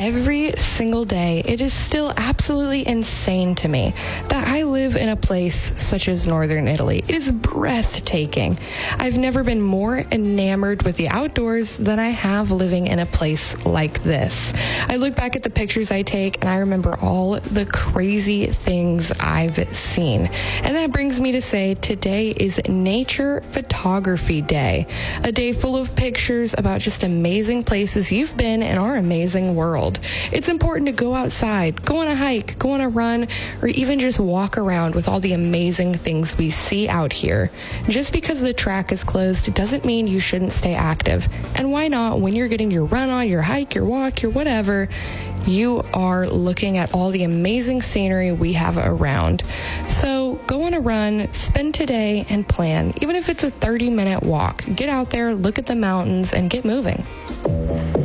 every single day, it is still absolutely insane to me that I live in a place such as northern Italy. It is breathtaking. I've never been more enamored with the outdoors than I have living in a place like this. I look back at the pictures I take and I remember all the crazy things I've seen. And that brings me to say today is Nature Photography Day, a day full of pictures about just amazing places you've been in our amazing world. It's important to go outside, go on a hike, go on a run, or even just walk around with all the amazing things we see out here. Just because the track is closed doesn't mean you shouldn't stay active. And why not, when you're getting your run on, your hike, your walk, your whatever, you are looking at all the amazing scenery we have around. So go on a run, spend today, and plan. Even if it's a 30-minute walk, get out there, look at the mountains, and get moving.